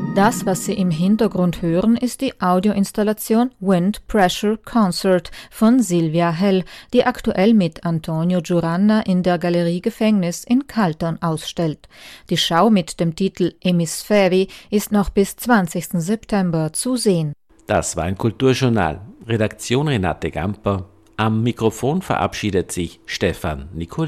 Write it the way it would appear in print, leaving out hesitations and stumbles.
Das, was Sie im Hintergrund hören, ist die Audioinstallation Wind Pressure Concert von Silvia Hell, die aktuell mit Antonio Giuranna in der Galerie Gefängnis in Caltern ausstellt. Die Schau mit dem Titel Emisferi ist noch bis 20. September zu sehen. Das war ein Kulturjournal. Redaktion Renate Gamper. Am Mikrofon verabschiedet sich Stefan Nicolai.